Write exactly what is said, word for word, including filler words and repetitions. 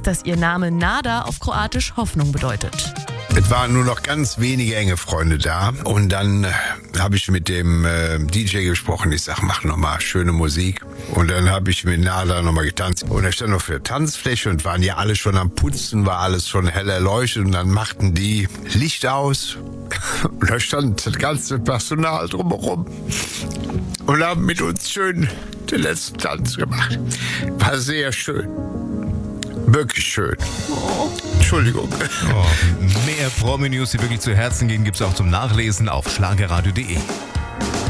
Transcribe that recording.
ist, dass ihr Name Nada auf Kroatisch Hoffnung bedeutet. Es waren nur noch ganz wenige enge Freunde da und dann äh, habe ich mit dem äh, D J gesprochen. Ich sag, mach nochmal schöne Musik. Und dann habe ich mit Nada nochmal getanzt. Und er stand noch für Tanzfläche und waren ja alle schon am Putzen, war alles schon hell erleuchtet. Und dann machten die Licht aus. Und da stand das ganze Personal drumherum und haben mit uns schön den letzten Tanz gemacht. War sehr schön. Wirklich schön. Entschuldigung. Oh, mehr Promi-News, die wirklich zu Herzen gehen, gibt's auch zum Nachlesen auf schlagerradio punkt de.